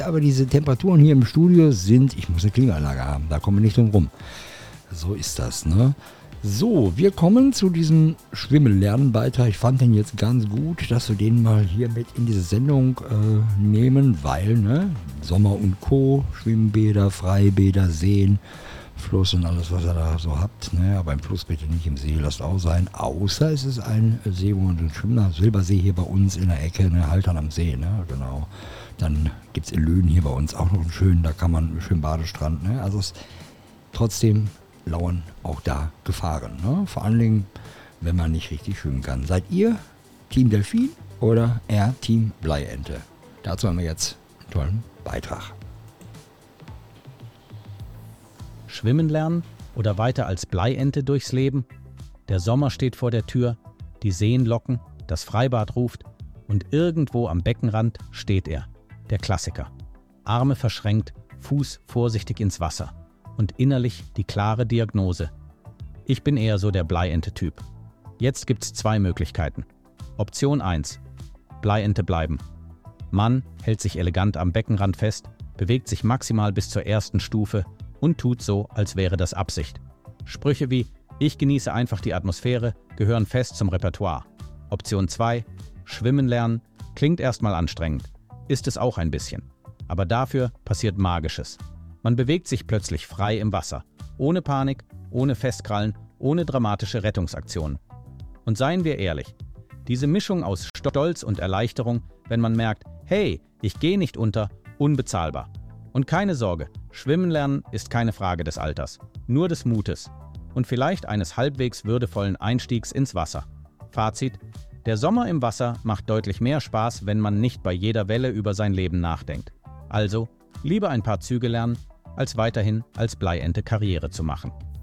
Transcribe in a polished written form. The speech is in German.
aber diese Temperaturen hier im Studio sind, ich muss eine Klimaanlage haben, da kommen wir nicht drum rum. So ist das, ne? So, wir kommen zu diesem Schwimmen-Lernen-Beitrag. Ich fand den jetzt ganz gut, dass wir den mal hier mit in diese Sendung nehmen, weil, ne, Sommer und Co., Schwimmbäder, Freibäder, Seen, Fluss und alles, was ihr da so habt, ne, aber im Fluss bitte nicht, im See, lasst auch sein, außer es ist ein See, wo man schwimmt, Silbersee hier bei uns in der Ecke, ne, Haltern am See, ne, genau. Dann gibt es in Löhnen hier bei uns auch noch einen schönen, da kann man einen schönen Badestrand, ne, also es trotzdem lauern auch da Gefahren. Ne? Vor allen Dingen, wenn man nicht richtig schwimmen kann. Seid ihr Team Delfin oder eher Team Bleiente? Dazu haben wir jetzt einen tollen Beitrag. Schwimmen lernen oder weiter als Bleiente durchs Leben? Der Sommer steht vor der Tür, die Seen locken, das Freibad ruft und irgendwo am Beckenrand steht er, der Klassiker. Arme verschränkt, Fuß vorsichtig ins Wasser. Und innerlich die klare Diagnose. Ich bin eher so der Bleiente-Typ. Jetzt gibt's 2 Möglichkeiten. Option 1. Bleiente bleiben. Mann hält sich elegant am Beckenrand fest, bewegt sich maximal bis zur ersten Stufe und tut so, als wäre das Absicht. Sprüche wie „Ich genieße einfach die Atmosphäre" gehören fest zum Repertoire. Option 2. Schwimmen lernen klingt erstmal anstrengend. Ist es auch ein bisschen. Aber dafür passiert Magisches. Man bewegt sich plötzlich frei im Wasser, ohne Panik, ohne Festkrallen, ohne dramatische Rettungsaktionen. Und seien wir ehrlich, diese Mischung aus Stolz und Erleichterung, wenn man merkt, hey, ich gehe nicht unter, unbezahlbar. Und keine Sorge, Schwimmen lernen ist keine Frage des Alters, nur des Mutes und vielleicht eines halbwegs würdevollen Einstiegs ins Wasser. Fazit: Der Sommer im Wasser macht deutlich mehr Spaß, wenn man nicht bei jeder Welle über sein Leben nachdenkt. Also, lieber ein paar Züge lernen, als weiterhin als Bleiente Karriere zu machen.